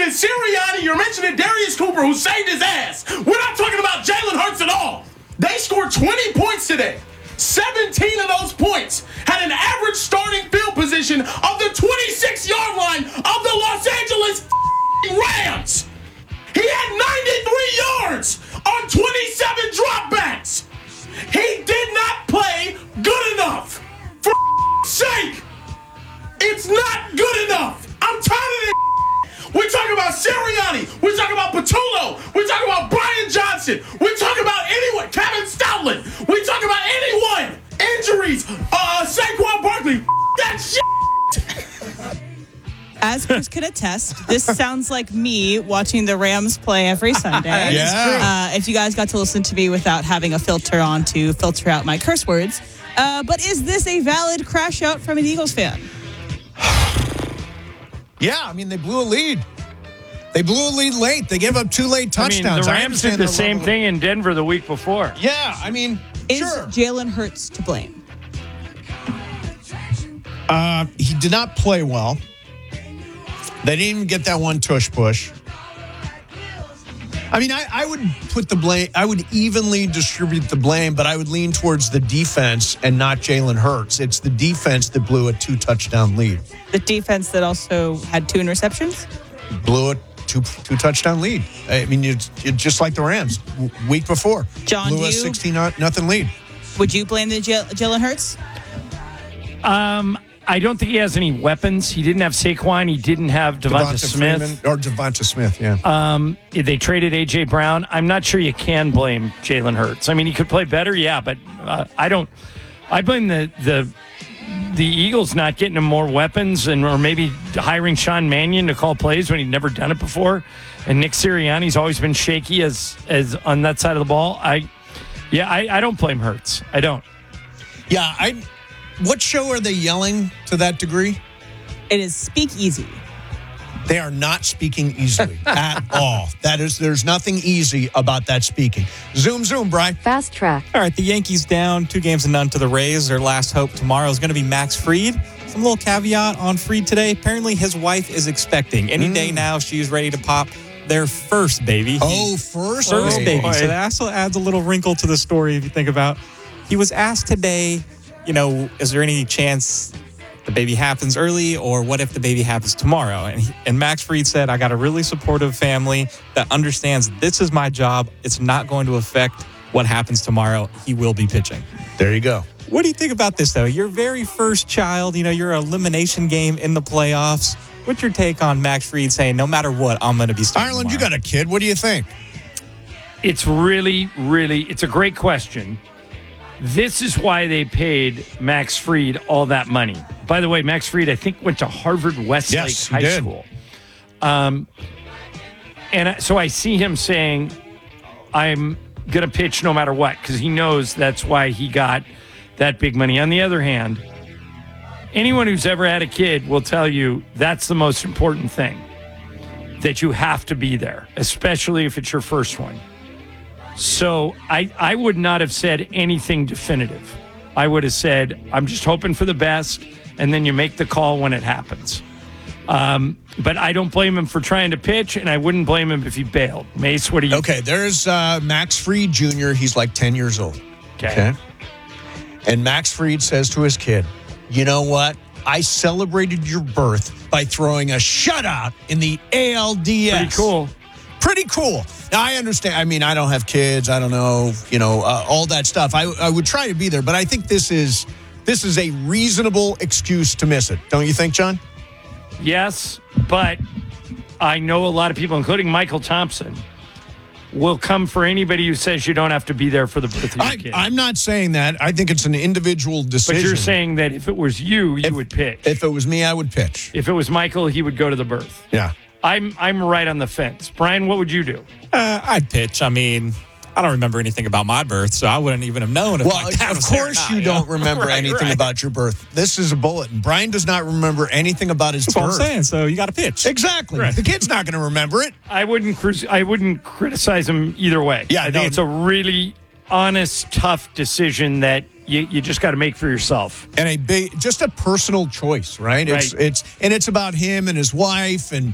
mentioning Sirianni. You're mentioning Darius Cooper, who saved his ass. We're not talking about Jalen Hurts at all. They scored 20 points today. 17 of those points had an average starting field position of the 26-yard line of the Los Angeles Rams. He had 93 yards on 27 dropbacks. He did not play good enough. For sake, it's not good enough. I'm tired of this. We talk about Sirianni. We talk about Patullo. We talk about Brian Johnson. We talk about anyone. Kevin Stoutland. We talk about anyone. Injuries. Saquon Barkley. That shit. As Chris can attest, this sounds like me watching the Rams play every Sunday. Yeah. If you guys got to listen to me without having a filter on to filter out my curse words. But is this a valid crash out from an Eagles fan? Yeah, I mean, they blew a lead. They blew a lead late. They gave up 2 late touchdowns. The Rams did the same thing in Denver the week before. Yeah, I mean, Is sure. Jalen Hurts to blame? He did not play well. They didn't even get that one tush push. I mean, I would put the blame, I would evenly distribute the blame, but I would lean towards the defense and not Jalen Hurts. It's the defense that blew a 2-touchdown lead. The defense that also had 2 interceptions? Blew a two touchdown lead. I mean, it's just like the Rams week before. John, blew a 16-0 lead. Would you blame the Jalen Hurts? I don't think he has any weapons. He didn't have Saquon. He didn't have Devonta Smith. Devonta Smith, yeah. They traded A.J. Brown. I'm not sure you can blame Jalen Hurts. I mean, he could play better, yeah, but I don't. I blame the Eagles not getting him more weapons or maybe hiring Sean Mannion to call plays when he'd never done it before. And Nick Sirianni's always been shaky as on that side of the ball. I don't blame Hurts. I don't. Yeah, what show are they yelling to that degree? It is Speak Easy. They are not speaking easily at all. There's nothing easy about that speaking. Zoom, Brian. Fast track. All right, the Yankees down 2-0 to the Rays. Their last hope tomorrow is going to be Max Fried. Some little caveat on Fried today. Apparently, his wife is expecting. Any day now, she's ready to pop their first baby. First baby. Boy. So that also adds a little wrinkle to the story if you think about. He was asked today, is there any chance the baby happens early, or what if the baby happens tomorrow? And Max Fried said, I got a really supportive family that understands this is my job. It's not going to affect what happens tomorrow. He will be pitching. There you go. What do you think about this, though? Your very first child, your elimination game in the playoffs. What's your take on Max Fried saying, no matter what, I'm going to be starting Ireland, tomorrow? you got a kid. What do you think? It's really, really, it's a great question. This is why they paid Max Fried all that money. By the way, Max Fried, I think, went to Harvard Westlake High School. So I see him saying, I'm going to pitch no matter what, because he knows that's why he got that big money. On the other hand, anyone who's ever had a kid will tell you that's the most important thing, that you have to be there, especially if it's your first one. So I would not have said anything definitive. I would have said, I'm just hoping for the best, and then you make the call when it happens. But I don't blame him for trying to pitch, and I wouldn't blame him if he bailed. Mace, what do you Okay, there's Max Fried Jr. He's like 10 years old. Okay. And Max Fried says to his kid, you know what? I celebrated your birth by throwing a shutout in the ALDS. Pretty cool. Pretty cool. Now, I understand. I mean, I don't have kids. I don't know, all that stuff. I would try to be there, but I think this is a reasonable excuse to miss it. Don't you think, John? Yes, but I know a lot of people, including Michael Thompson, will come for anybody who says you don't have to be there for the birth of your kid. I'm not saying that. I think it's an individual decision. But you're saying that if it was you, you would pitch. If it was me, I would pitch. If it was Michael, he would go to the birth. Yeah. I'm right on the fence. Brian, what would you do? I'd pitch. I mean, I don't remember anything about my birth, so I wouldn't even have known if my dad of was there or course not, you don't remember anything about your birth. This is a bulletin. Brian does not remember anything about his That's birth. what I'm saying, so you got to pitch. Exactly. Right. The kid's not going to remember it. I wouldn't criticize him either way. Yeah, I think it's a really honest, tough decision that you just got to make for yourself. And just a personal choice, right? Right. It's about him and his wife and